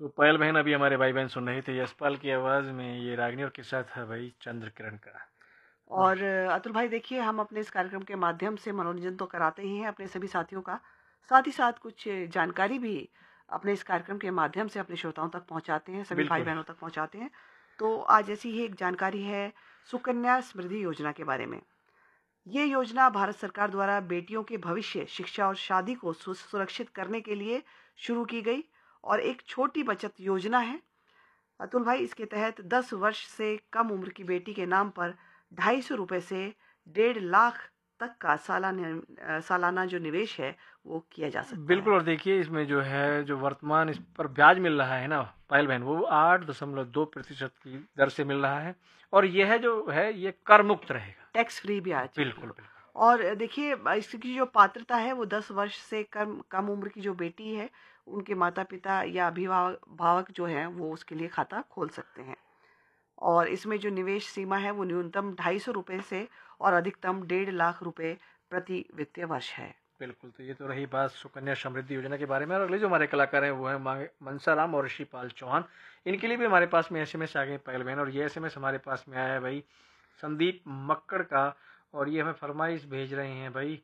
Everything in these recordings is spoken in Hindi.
तो पायल बहन, अभी हमारे भाई बहन सुन रहे थे यशपाल की आवाज़ में ये रागिनी और किस्सा था भाई चंद्र किरण का। और और अतुल भाई देखिए, हम अपने इस कार्यक्रम के माध्यम से मनोरंजन तो कराते ही हैं अपने सभी साथियों का, साथ ही साथ कुछ जानकारी भी अपने इस कार्यक्रम के माध्यम से अपने श्रोताओं तक पहुंचाते हैं, सभी भाई बिल्कुल बहनों तक पहुंचाते हैं। तो आज ऐसी ही एक जानकारी है सुकन्या समृद्धि योजना के बारे में। ये योजना भारत सरकार द्वारा बेटियों के भविष्य, शिक्षा और शादी को सुरक्षित करने के लिए शुरू की गई और एक छोटी बचत योजना है। अतुल भाई, इसके तहत 10 वर्ष से कम उम्र की बेटी के नाम पर 250 रुपये से 1.5 लाख तक का सालाना जो निवेश है वो किया जा सकता है। बिल्कुल। और देखिए, इसमें जो है जो वर्तमान इस पर ब्याज मिल रहा है ना पायल बहन, वो 8.2% की दर से मिल रहा है। और यह जो है ये कर मुक्त रहेगा। टैक्स फ्री ब्याज, बिल्कुल बिल्कुल। बिल्कुल। और देखिए, इसकी जो पात्रता है वो 10 वर्ष से कम कम उम्र की जो बेटी है, उनके माता पिता या अभिभावक जो हैं वो उसके लिए खाता खोल सकते हैं। और इसमें जो निवेश सीमा है वो न्यूनतम 250 रुपये से और अधिकतम 1.5 लाख रुपए प्रति वित्तीय वर्ष है। बिल्कुल, तो ये तो रही बात सुकन्या समृद्धि योजना के बारे में। और अगले जो हमारे कलाकार हैं वो है मनसा राम और ऋषिपाल चौहान। इनके लिए भी हमारे पास में एसएमएस आ गए पायल बहन, और ये एसएमएस हमारे पास में आया है भाई संदीप मक्कड़ का। और ये हमें फरमाइश भेज रहे हैं भाई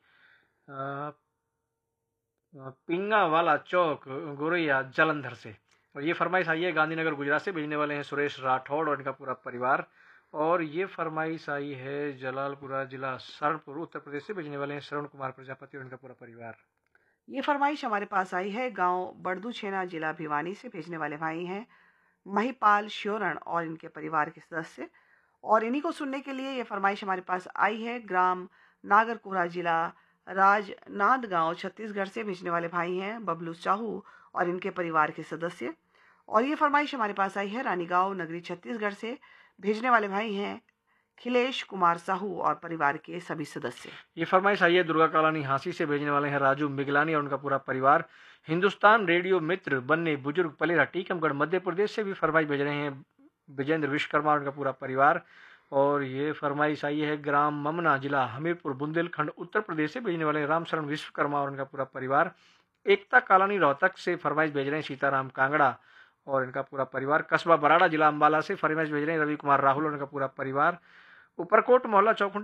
पिंगा वाला चौक, गोरैया, जालंधर से। और ये फरमाइश आई है गांधीनगर गुजरात से, भेजने वाले हैं सुरेश राठौड़ और इनका पूरा परिवार। और ये फरमाइश आई है जलालपुरा जिला सरणपुर उत्तर प्रदेश से, भेजने वाले हैं श्रवण कुमार प्रजापति और इनका पूरा परिवार। ये फरमाइश हमारे पास आई है गांव बड़दू छेना, जिला भिवानी से, भेजने वाले भाई हैं महिपाल श्योरण और इनके परिवार के सदस्य। और इन्हीं को सुनने के लिए ये फरमाइश हमारे पास आई है ग्राम नागरकोरा, जिला राजनांदगांव, छत्तीसगढ़ से, भेजने वाले भाई हैं बबलू साहू और इनके परिवार के सदस्य। और ये फरमाइश हमारे पास आई है रानीगांव नगरी, छत्तीसगढ़ से, भेजने वाले भाई हैं खिलेश कुमार साहू और परिवार के सभी सदस्य। ये फरमाइश आई है दुर्गा कॉलोनी हांसी से, भेजने वाले हैं राजू मिगलानी और उनका पूरा परिवार। हिंदुस्तान रेडियो मित्र बनने बुजुर्ग पलेरा टीकमगढ़ मध्य प्रदेश से भी फरमाइश भेज रहे हैं विजेंद्र विश्वकर्मा और उनका पूरा परिवार। और ये फरमाइश आई है ग्राम ममना, जिला हमीरपुर, बुंदेलखंड, उत्तर प्रदेश से, भेजने वाले रामशरण विश्वकर्मा और उनका पूरा परिवार। एकता कॉलोनी रोहतक से फरमाइश भेज रहे हैं सीताराम कांगड़ा और इनका पूरा परिवार। कस्बा बराड़ा, जिला अंबाला से फरमाइश भेज रहे हैं रवि कुमार राहुल और इनका पूरा परिवार। ऊपरकोट मोहल्ला चौक